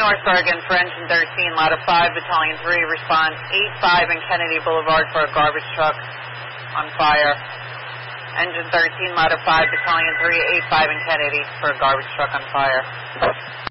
North Star again for Engine 13, Ladder 5, Battalion 3, respond 8-5 in Kennedy Boulevard for a garbage truck on fire. Engine 13, Ladder 5, Battalion 3, 8-5 in Kennedy for a garbage truck on fire.